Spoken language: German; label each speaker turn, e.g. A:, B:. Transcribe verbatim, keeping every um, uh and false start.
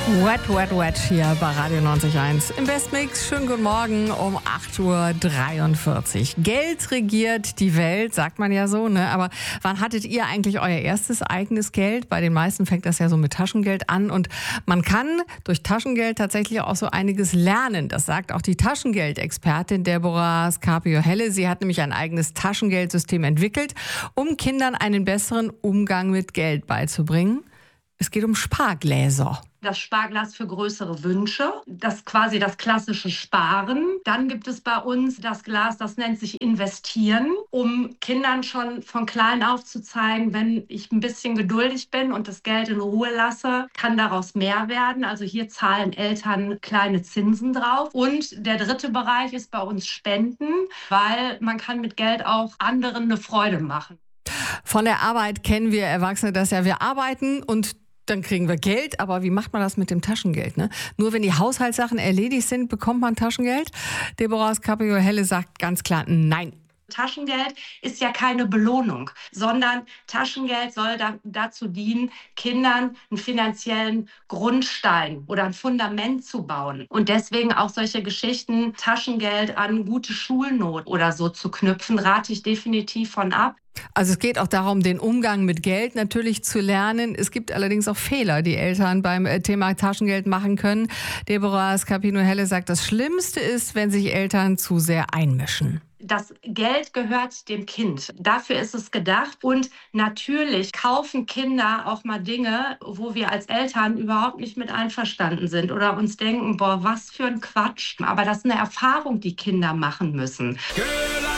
A: Wet, wet, wet hier bei Radio neunzig Komma eins. Im Bestmix, schönen guten Morgen um acht Uhr dreiundvierzig. Geld regiert die Welt, sagt man ja so, ne? Aber wann hattet ihr eigentlich euer erstes eigenes Geld? Bei den meisten fängt das ja so mit Taschengeld an. Und man kann durch Taschengeld tatsächlich auch so einiges lernen. Das sagt auch die Taschengeldexpertin Deborah Scarpio-Helle. Sie hat nämlich ein eigenes Taschengeldsystem entwickelt, um Kindern einen besseren Umgang mit Geld beizubringen. Es geht um Spargläser.
B: Das Sparglas für größere Wünsche, das ist quasi das klassische Sparen. Dann gibt es bei uns das Glas, das nennt sich Investieren, um Kindern schon von klein auf zu zeigen, wenn ich ein bisschen geduldig bin und das Geld in Ruhe lasse, kann daraus mehr werden. Also hier zahlen Eltern kleine Zinsen drauf. Und der dritte Bereich ist bei uns Spenden, weil man kann mit Geld auch anderen eine Freude machen.
A: Von der Arbeit kennen wir Erwachsene das ja. Wir arbeiten und dann kriegen wir Geld, aber wie macht man das mit dem Taschengeld? Ne? Nur wenn die Haushaltssachen erledigt sind, bekommt man Taschengeld? Deborah Scarpio-Helle sagt ganz klar nein.
B: Taschengeld ist ja keine Belohnung, sondern Taschengeld soll da, dazu dienen, Kindern einen finanziellen Grundstein oder ein Fundament zu bauen. Und deswegen auch solche Geschichten, Taschengeld an gute Schulnot oder so zu knüpfen, rate ich definitiv von ab.
A: Also es geht auch darum, den Umgang mit Geld natürlich zu lernen. Es gibt allerdings auch Fehler, die Eltern beim Thema Taschengeld machen können. Deborah Scarpio-Helle sagt, das Schlimmste ist, wenn sich Eltern zu sehr einmischen.
B: Das Geld gehört dem Kind. Dafür ist es gedacht. Und natürlich kaufen Kinder auch mal Dinge, wo wir als Eltern überhaupt nicht mit einverstanden sind oder uns denken, boah, was für ein Quatsch. Aber das ist eine Erfahrung, die Kinder machen müssen.